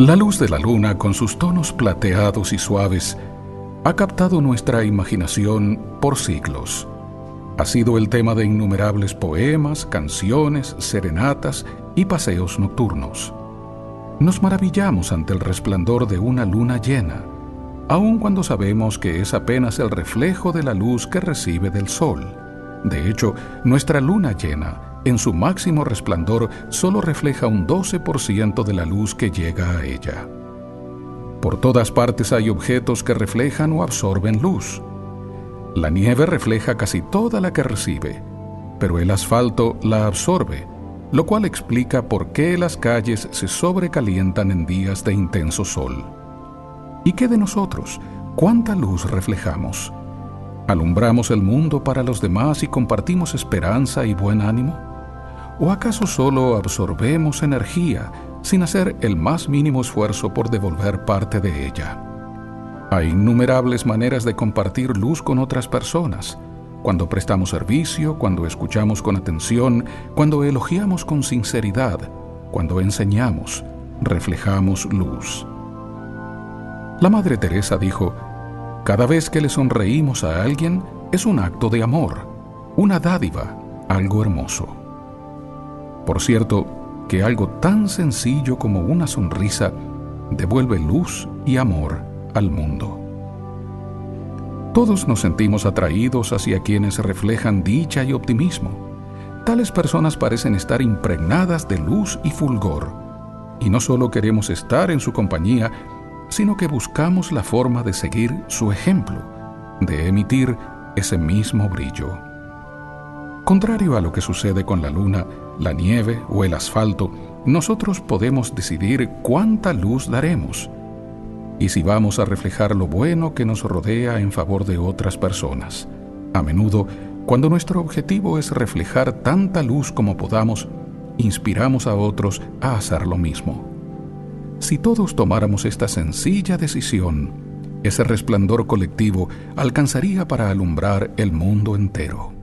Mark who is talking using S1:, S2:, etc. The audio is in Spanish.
S1: La luz de la luna, con sus tonos plateados y suaves, ha captado nuestra imaginación por siglos. Ha sido el tema de innumerables poemas, canciones, serenatas y paseos nocturnos. Nos maravillamos ante el resplandor de una luna llena, aun cuando sabemos que es apenas el reflejo de la luz que recibe del sol. De hecho, nuestra luna llena, en su máximo resplandor, solo refleja un 12% de la luz que llega a ella. Por todas partes hay objetos que reflejan o absorben luz. La nieve refleja casi toda la que recibe, pero el asfalto la absorbe, lo cual explica por qué las calles se sobrecalientan en días de intenso sol. ¿Y qué de nosotros? ¿Cuánta luz reflejamos? ¿Alumbramos el mundo para los demás y compartimos esperanza y buen ánimo? ¿O acaso solo absorbemos energía sin hacer el más mínimo esfuerzo por devolver parte de ella? Hay innumerables maneras de compartir luz con otras personas. Cuando prestamos servicio, cuando escuchamos con atención, cuando elogiamos con sinceridad, cuando enseñamos, reflejamos luz. La Madre Teresa dijo: cada vez que le sonreímos a alguien es un acto de amor, una dádiva, algo hermoso. Por cierto, que algo tan sencillo como una sonrisa devuelve luz y amor al mundo. Todos nos sentimos atraídos hacia quienes reflejan dicha y optimismo. Tales personas parecen estar impregnadas de luz y fulgor, y no solo queremos estar en su compañía, sino que buscamos la forma de seguir su ejemplo, de emitir ese mismo brillo. Contrario a lo que sucede con la luna, la nieve o el asfalto, nosotros podemos decidir cuánta luz daremos y si vamos a reflejar lo bueno que nos rodea en favor de otras personas. A menudo, cuando nuestro objetivo es reflejar tanta luz como podamos, inspiramos a otros a hacer lo mismo. Si todos tomáramos esta sencilla decisión, ese resplandor colectivo alcanzaría para alumbrar el mundo entero.